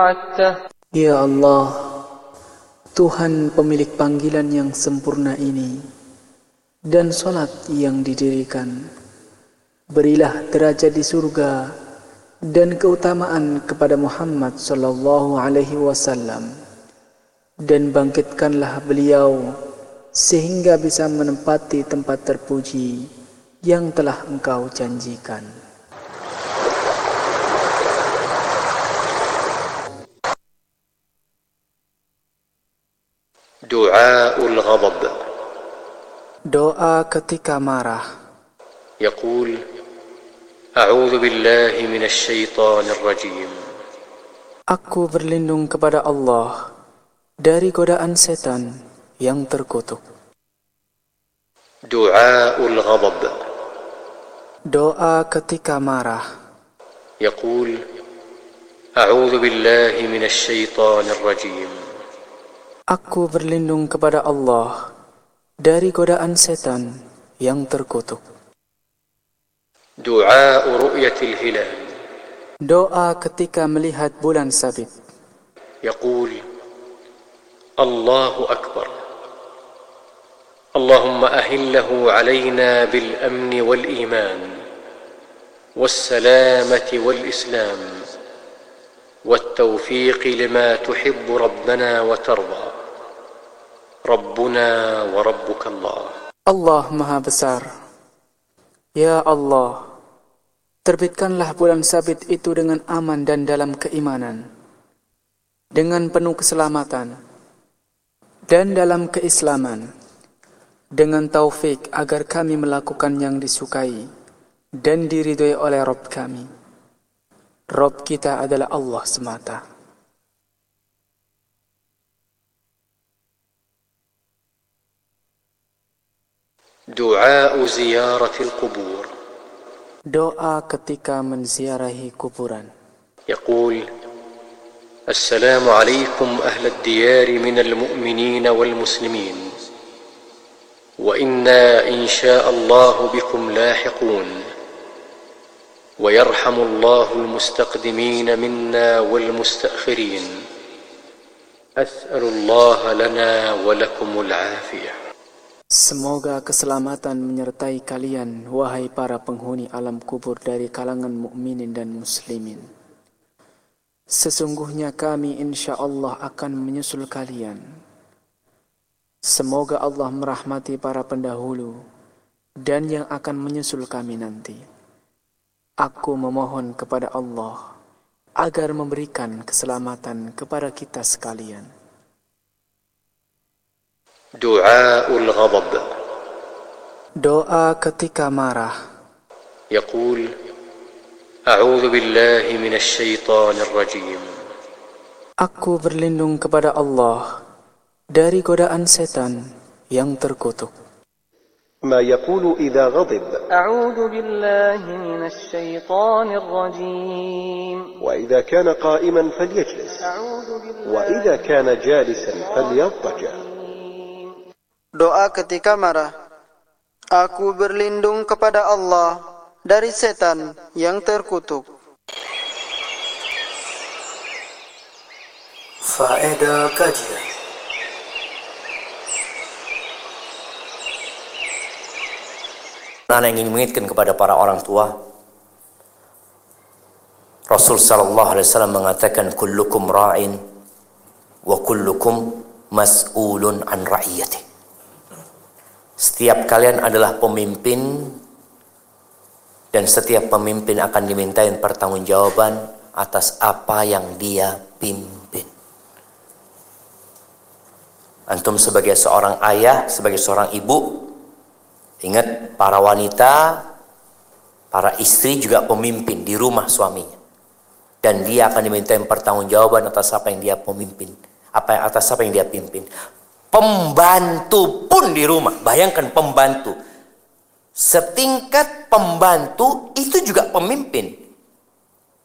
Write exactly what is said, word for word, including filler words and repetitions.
Ya Allah, Tuhan pemilik panggilan yang sempurna ini dan salat yang didirikan, berilah derajat di surga dan keutamaan kepada Muhammad sallallahu alaihi wasallam, dan bangkitkanlah beliau sehingga bisa menempati tempat terpuji yang telah Engkau janjikan. Du'aul ghadab. Doa ketika marah. Yaqul A'udzu billahi minasy syaithanir rajim. Aku berlindung kepada Allah dari godaan setan yang terkutuk. Du'aul ghadab. Doa ketika marah. Yaqul A'udzu billahi minasy syaithanir rajim. Aku berlindung kepada Allah dari godaan setan yang terkutuk. Du'a ru'yatil hilal. Doa ketika melihat bulan sabit. Yaqul Allahu akbar. Allahumma ahillahu alaina bil amni wal iman was salamati wal islam wat tawfiq lima tuhibbu rabbana wa tarda. Rabbuna wa rabbuka Allah. Allah Maha Besar. Ya Allah, terbitkanlah bulan sabit itu dengan aman dan dalam keimanan, dengan penuh keselamatan dan dalam keislaman, dengan taufik agar kami melakukan yang disukai dan diridhoi oleh Rabb kami. Rabb kita adalah Allah semata. Du'a ziyaratil qubur. Doa ketika menziarahi kuburan. Yaqul Assalamu alaikum ahlad diyar minal mu'minin wal muslimin wa inna insya'allahu bikum lahiqun wa yarhamullahu almustaqdimin minna wal mustakhirin. As'alullaha lana wa lakumul afiyah. Semoga keselamatan menyertai kalian, wahai para penghuni alam kubur dari kalangan mukminin dan muslimin. Sesungguhnya kami insya Allah akan menyusul kalian. Semoga Allah merahmati para pendahulu dan yang akan menyusul kami nanti. Aku memohon kepada Allah agar memberikan keselamatan kepada kita sekalian. Du'aul ghadab. Doa ketika marah. Yaqul A'udzu billahi minasy syaithanir rajim. Aku berlindung kepada Allah dari godaan setan yang terkutuk. ما يقول إذا غضب. أعوذ بالله من الشيطان الرجيم. وإذا كان قائما فليجلس. أعوذ بالله. وإذا كان جالسا فليضطجع. Doa ketika marah. Aku berlindung kepada Allah dari setan yang terkutuk. Faedah kajian. Anak ingin mengingatkan kepada para orang tua. Rasul sallallahu alaihi wasallam mengatakan kullukum ra'in wa kullukum mas'ulun an ra'iyati. Setiap kalian adalah pemimpin dan setiap pemimpin akan dimintain pertanggungjawaban atas apa yang dia pimpin. Antum sebagai seorang ayah, sebagai seorang ibu, ingat para wanita, para istri juga pemimpin di rumah suaminya. Dan dia akan dimintain pertanggungjawaban atas apa yang dia pemimpin, apa atas apa yang dia pimpin. Pembantu pun di rumah, bayangkan pembantu, setingkat pembantu itu juga pemimpin.